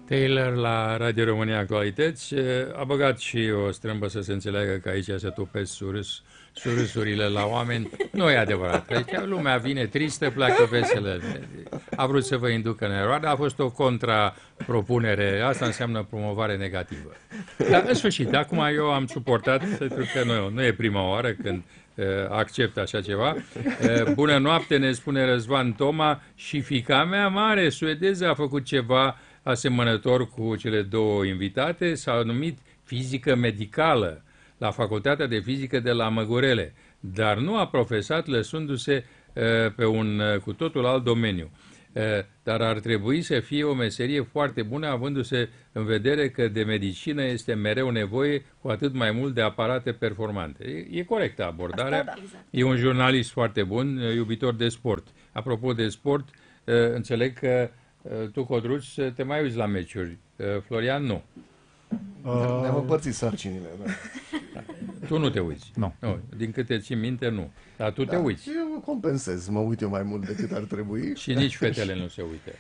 Taylor la Radio România Actualități a băgat și o strâmbă să se înțeleagă că aici se tupesc surâsurile la oameni. Nu e adevărat. Aici lumea vine tristă, pleacă veselă. A vrut să vă inducă în eroare, a fost o contrapropunere. Asta înseamnă promovare negativă. Dar în sfârșit, acum eu am suportat, pentru că nu e prima oară când accept așa ceva. Bună noapte, ne spune Răzvan Toma, și fiica mea mare, suedeză, a făcut ceva asemănător cu cele două invitate, s-a numit fizică medicală la Facultatea de Fizică de la Măgurele, dar nu a profesat lăsându-se pe un cu totul alt domeniu. Dar ar trebui să fie o meserie foarte bună, avându-se în vedere că de medicină este mereu nevoie, cu atât mai mult de aparate performante. E corectă abordarea. Asta, da. Exact. E un jurnalist foarte bun, iubitor de sport. Apropo de sport, înțeleg că tu, Codruț, te mai uiți la meciuri. Florian, nu. Ne-am împărțit sarcinile. Da. Tu nu te uiți. Nu. Din câte ții minte, nu. Dar tu te uiți. Eu compensez. Mă uit eu mai mult decât ar trebui. Și nici fetele nu se uită.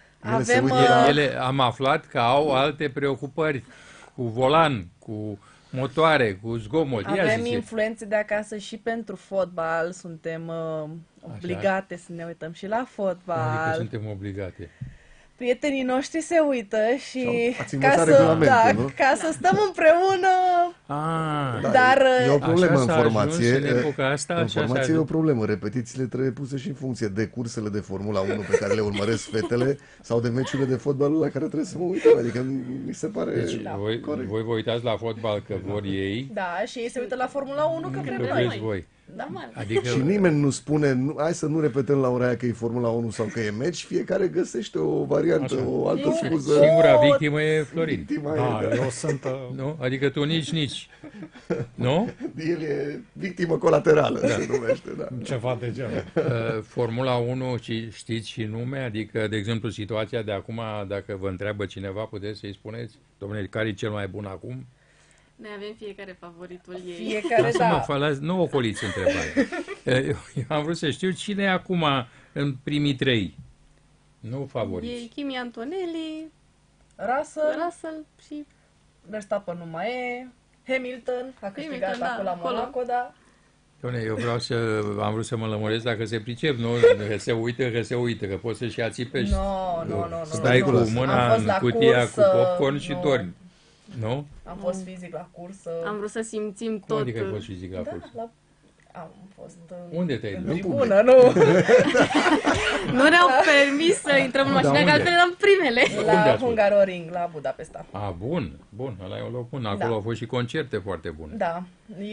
Avem, am aflat că au alte preocupări cu volan, cu motoare, cu zgomot. Avem influențe de acasă și pentru fotbal. Suntem obligate să ne uităm și la fotbal. Adică suntem obligate. Prietenii noștri se uită și ca să stăm împreună. Dar e o problemă în formație. În epoca asta, în formație e o problemă. Repetițiile trebuie puse și în funcție de cursele de Formula 1 pe care le urmăresc fetele sau de meciurile de fotbal la care trebuie să mă uităm. Adică mi se pare voi vă uitați la fotbal că vor ei. Da, și ei se uită la Formula 1 că vrem noi. Da, adică... Și nimeni nu spune, hai să nu repetăm la ora aia că e Formula 1 sau că e meci, fiecare găsește o variantă, o altă scuză. Singura victimă e Florin. Eu sunt... Nu? Adică tu nici. Nu? El e victimă colaterală, se numește. Da. Ceva de genul. Formula 1, știți și nume? Adică, de exemplu, situația de acum, dacă vă întreabă cineva, puteți să-i spuneți, domnule, care e cel mai bun acum? Noi avem fiecare favoritul ei. Fiecare, nu ocoliți întrebarea. Eu am vrut să știu cine e acum în primii trei. Nu favoriți. E Kimi Antonelli, Russell și Verstappen nu mai e, Hamilton a câștigat acolo la Monaco, da. Doamne, eu am vrut să mă lămuresc dacă se pricep, nu? Că se uită, că poți să-și ațipești. Nu. Stai cu mâna în cutia cu popcorn și dormi. Nu? Am fost fizic la cursă. Am vrut să simțim tot. Cum adică ai fost fizic la cursă? Am fost Unde te-ai dus? Bună, nu? Nu ne-au permis să intrăm în mașină, că altfel eram primele. La Hungaroring, la Budapesta. Bun. Ăla e un loc bun. Acolo au fost și concerte foarte bune. Da.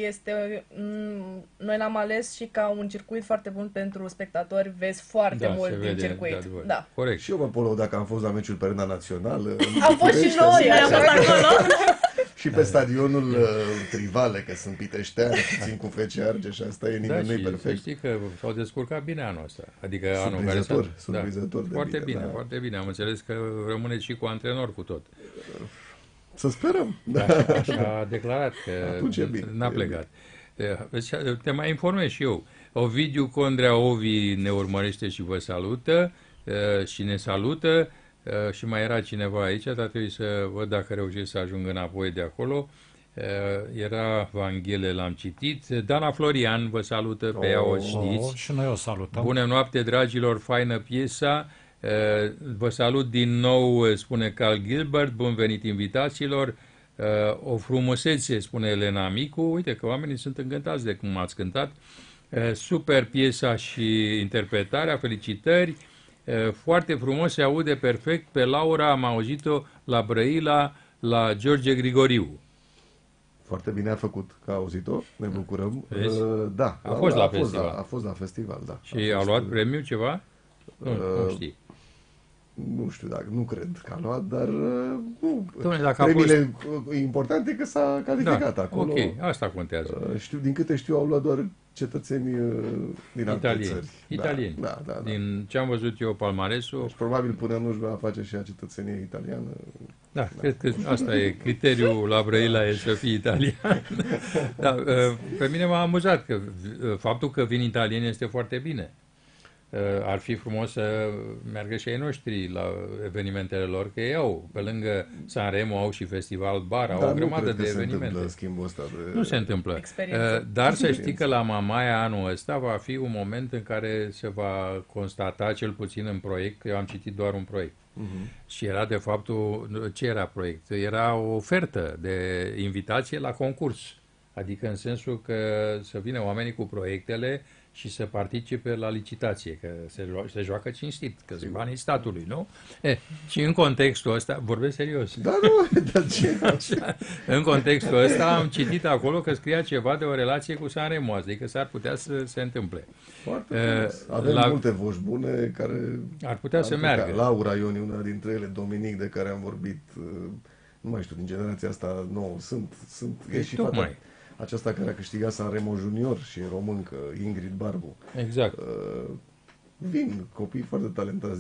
Noi l-am ales și ca un circuit foarte bun pentru spectatori. Vezi foarte mult din circuit. Da. Corect. Și eu mă polo dacă am fost la meciul pe arena națională. Am fost și noi. Am fost acolo. Și pe stadionul Trivale, că sunt piteșteani, țin cu fece arge și asta e nimeni nu-i perfect. Să știi că s-au descurcat bine anul ăsta. Adică anul care surprinzător de foarte bine, foarte bine. Am înțeles că rămâneți și cu antrenor cu tot. Să sperăm. Da, așa a declarat că n-a plecat. Te mai informez și eu. Ovidiu Condrea Ovi ne urmărește și vă salută și ne salută. Și mai era cineva aici, dar trebuie să văd dacă reușesc să ajung înapoi de acolo. Era Vanghele, l-am citit. Dana Florian vă salută, pe ea o știți. Și noi o salutăm. Bună noapte, dragilor, faină piesa. Vă salut din nou, spune Carl Gilbert, bun venit invitațiilor. O frumusețe, spune Elena Micu. Uite că oamenii sunt încântați de cum ați cântat. Super piesa și interpretarea, felicitări. Foarte frumos, se aude perfect. Pe Laura am auzit-o la Brăila, la George Grigoriu. Foarte bine a făcut că a auzit-o, ne bucurăm. Da, a fost la festival. A fost la festival, da. Și a luat premiu ceva? Nu știi. Nu știu, nu cred că a luat, dar premiile importante că s-a calificat acolo. Ok, asta contează. Din câte știu, au luat doar cetățeni din alte țări. Italieni. Da. Din ce am văzut eu palmaresul... Deci, probabil până nu își va face și a cetățenie italiană. Da, cred că asta e criteriul la Brăila, e să fii italian. Pe mine m-a amuzat că faptul că vin italieni este foarte bine. ar fi frumos să meargă și ai noștri la evenimentele lor, că ei au, pe lângă Sanremo, au și Festival Bar, au Dar o nu grămadă cred că de se evenimente. întâmplă schimbul ăsta de... Nu se întâmplă. Experiență. Dar să știi că la Mamaia anul ăsta va fi un moment în care se va constata, cel puțin în proiect, că eu am citit doar un proiect. Și era de fapt, ce era proiect? Era o ofertă de invitație la concurs. Adică în sensul că să vină oamenii cu proiectele și să participe la licitație, că se joacă cinstit, că sunt banii statului, nu? Și în contextul ăsta, vorbesc serios. Da, nu, dar ce? În contextul ăsta am citit acolo că scria ceva de o relație cu Sanremo, adică s-ar putea să se întâmple. Foarte frumos. Avem multe voci bune care... Ar putea să meargă. Laura Ion e una dintre ele, Dominic, de care am vorbit, nu mai știu, din generația asta nouă, sunt e și fata aceasta care a câștigat Sanremo Junior și româncă, Ingrid Barbu. Exact. Vin copii foarte talentați